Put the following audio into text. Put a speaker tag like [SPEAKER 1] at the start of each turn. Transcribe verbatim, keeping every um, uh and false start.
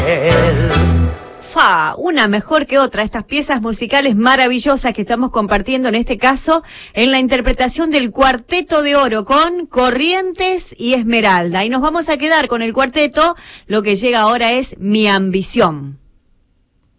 [SPEAKER 1] Fa, una mejor que otra, estas piezas musicales maravillosas que estamos compartiendo en este caso en la interpretación del Cuarteto de Oro con Corrientes y Esmeralda. Y nos vamos a quedar con el cuarteto, lo que llega ahora es Mi Ambición.